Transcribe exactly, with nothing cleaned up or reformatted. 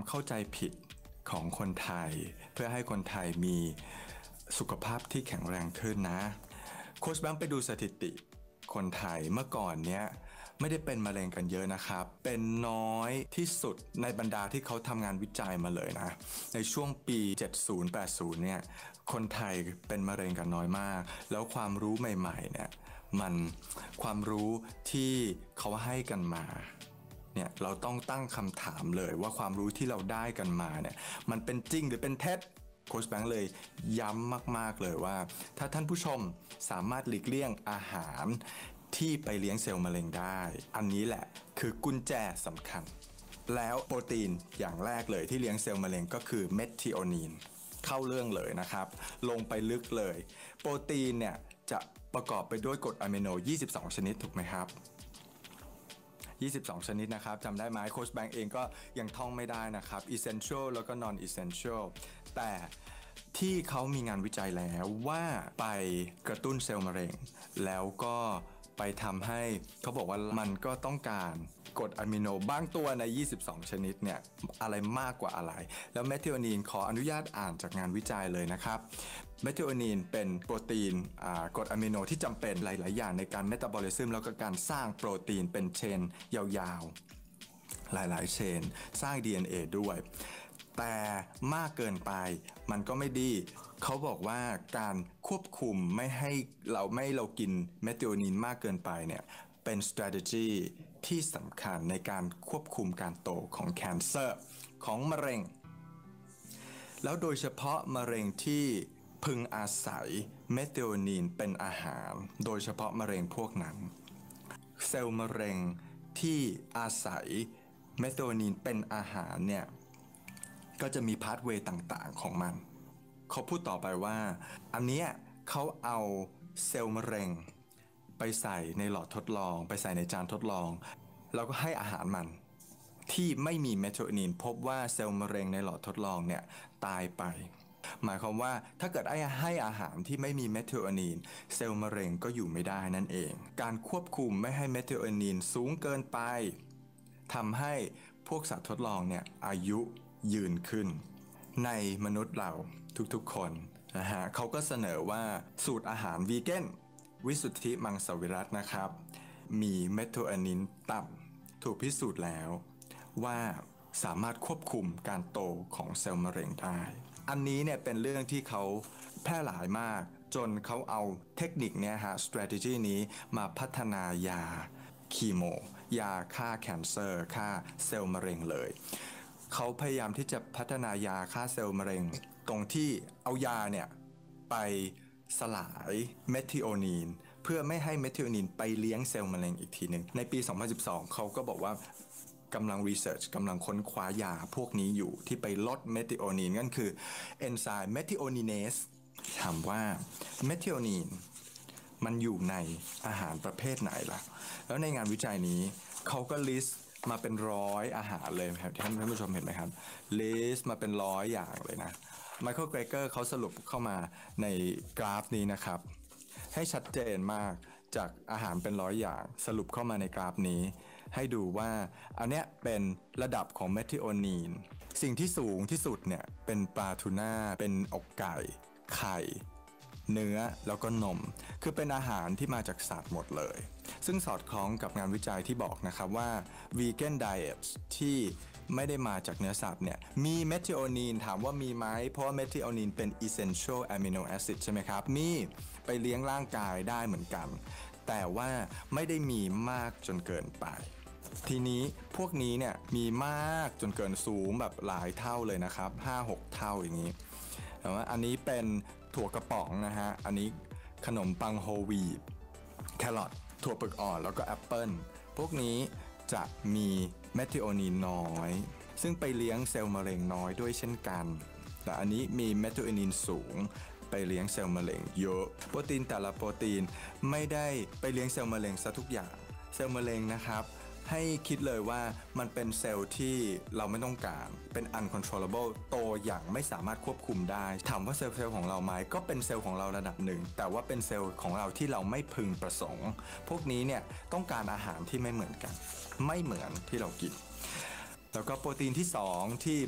เข้าใจผิดของคนไทยเพื่อให้คนไทยมีสุขภาพที่แข็งแรงขึ้นนะโค้ชแบงค์ไปดูสถิติคนไทยเมื่อก่อนเนี้ยไม่ได้เป็นมะเร็งกันเยอะนะครับเป็นน้อยที่สุดในบรรดาที่เขาทำงานวิจัยมาเลยนะในช่วงปีเจ็ดสิบ แปดสิบเนี่ยคนไทยเป็นมะเร็งกันน้อยมากแล้วความรู้ใหม่ๆเนี่ยมันความรู้ที่เขาให้กันมาเนี่ยเราต้องตั้งคำถามเลยว่าความรู้ที่เราได้กันมาเนี่ยมันเป็นจริงหรือเป็นเท็จโค้ชแบงค์เลยย้ำมากๆเลยว่าถ้าท่านผู้ชมสามารถหลีกเลี่ยงอาหารที่ไปเลี้ยงเซลล์มะเร็งได้อันนี้แหละคือกุญแจสำคัญแล้วโปรตีนอย่างแรกเลยที่เลี้ยงเซลล์มะเร็งก็คือเมทิโอนีนเข้าเรื่องเลยนะครับลงไปลึกเลยโปรตีนเนี่ยจะประกอบไปด้วยกรดอะมิโนยี่สิบสองชนิดถูกไหมครับยี่สิบสองชนิดนะครับจำได้ไหมโค้ชแบงค์เองก็ยังท่องไม่ได้นะครับ essential แล้วก็ non essential แต่ที่เขามีงานวิจัยแล้วว่าไปกระตุ้นเซลล์มะเร็งแล้วก็ไปทำให้เขาบอกว่ามันก็ต้องการกรดอะมิโนบางตัวในยี่สิบสองชนิดเนี่ยอะไรมากกว่าอะไรแล้วเมทิโอนีนขออนุญาตอ่านจากงานวิจัยเลยนะครับเมทิโอนีนเป็นโปรตีนกรดอะมิโนที่จำเป็นหลายๆอย่างในการเมตาบอลิซึมแล้วก็การสร้างโปรตีนเป็นเชนยาวๆหลายๆเชนสร้าง ดี เอ็น เอ ด้วยแต่มากเกินไปมันก็ไม่ดีเขาบอกว่าการควบคุมไม่ให้เราไม่เรากินเมทิโอนีนมากเกินไปเนี่ยเป็น strategy ที่สำคัญในการควบคุมการโตของ cancer ของมะเร็งแล้วโดยเฉพาะมะเร็งที่พึงอาศัยเมทิโอนีนเป็นอาหารโดยเฉพาะมะเร็งพวกนั้นเซลล์มะเร็งที่อาศัยเมทิโอนีนเป็นอาหารเนี่ยก็จะมีพาธเวย์ต่างๆของมันเขาพูดต่อไปว่าอันเนี้ยเขาเอาเซลล์มะเร็งไปใส่ในหลอดทดลองไปใส่ในจานทดลองแล้วก็ให้อาหารมันที่ไม่มีเมทิโอนีนพบว่าเซลล์มะเร็งในหลอดทดลองเนี่ยตายไปหมายความว่าถ้าเกิดให้อาหารที่ไม่มีเมทิโอนีนเซลล์มะเร็งก็อยู่ไม่ได้นั่นเองการควบคุมไม่ให้เมทิโอนีนสูงเกินไปทำให้พวกสัตว์ทดลองเนี่ยอายุยืนขึ้นในมนุษย์เราทุกๆคนนะฮะเขาก็เสนอว่าสูตรอาหารวีแกนวิสุทธิมังสวิรัตินะครับมีเมทิโอนีนต่ำถูกพิสูจน์แล้วว่าสามารถควบคุมการโตของเซลล์มะเร็งได้อันนี้เนี่ยเป็นเรื่องที่เขาแพร่หลายมากจนเขาเอาเทคนิคเนี่ยฮะ strategy นี้มาพัฒนายาคีโมยาฆ่าแคนเซอร์ฆ่าเซลล์มะเร็งเลยเขาพยายามที่จะพัฒนายาฆ่าเซลล์มะเร็งตรงที่เอายาเนี่ยไปสลายเมทิโอนีนเพื่อไม่ให้เมทิโอนีนไปเลี้ยงเซลล์มะเร็งอีกทีหนึ่งในปี สองพันสิบสอง เขาก็บอกว่ากำลังรีเสิร์ชกำลังค้นคว้ายาพวกนี้อยู่ที่ไปลดเมทิโอนีนนั่นคือเอนไซม์เมทิโอนีเนสถามว่าเมทิโอนีนมันอยู่ในอาหารประเภทไหนล่ะแล้วในงานวิจัยนี้เขาก็ลิสต์มาเป็นร้อยอาหารเลยครับท่านท่านผู้ชมเห็นไหมครับลิสต์มาเป็นร้อยอย่างเลยนะไมเคิลเกรเกอร์เขาสรุปเข้ามาในกราฟนี้นะครับให้ชัดเจนมากจากอาหารเป็นร้อยอย่างสรุปเข้ามาในกราฟนี้ให้ดูว่าอันเนี้ยเป็นระดับของเมทิโอนีนสิ่งที่สูงที่สุดเนี่ยเป็นปลาทูน่าเป็นอกไก่ไข่เนื้อแล้วก็นมคือเป็นอาหารที่มาจากสัตว์หมดเลยซึ่งสอดคล้องกับงานวิจัยที่บอกนะครับว่า vegan diet ที่ไม่ได้มาจากเนื้อสัตว์เนี่ยมีเมทิโอนีนถามว่ามีไหมเพราะว่าเมทิโอนีนเป็น essential amino acid ใช่ไหมครับมีไปเลี้ยงร่างกายได้เหมือนกันแต่ว่าไม่ได้มีมากจนเกินไปทีนี้พวกนี้เนี่ยมีมากจนเกินสูงแบบหลายเท่าเลยนะครับ ห้าหก เท่าอย่างนี้แต่ว่าอันนี้เป็นถั่วกระป๋องนะฮะอันนี้ขนมปังโฮลวีตแครอทถั่วเปลือกอ่อนแล้วก็แอปเปิลพวกนี้จะมีเมทิโอนีนน้อยซึ่งไปเลี้ยงเซลล์มะเร็งน้อยด้วยเช่นกันแต่อันนี้มีเมทิโอนีนสูงไปเลี้ยงเซลล์มะเร็งเยอะโปรตีนแต่ละโปรตีนไม่ได้ไปเลี้ยงเซลล์มะเร็งซะทุกอย่างเซลล์มะเร็งนะครับให้คิดเลยว่ามันเป็นเซลล์ที่เราไม่ต้องการเป็น uncontrollable โตอย่างไม่สามารถควบคุมได้ถามว่าเซลล์เซลล์ของเราไหมก็เป็นเซลล์ของเราระดับหนึ่งแต่ว่าเป็นเซลล์ของเราที่เราไม่พึงประสงค์พวกนี้เนี่ยต้องการอาหารที่ไม่เหมือนกันไม่เหมือนที่เรากินแล้วก็โปรตีนที่สองที่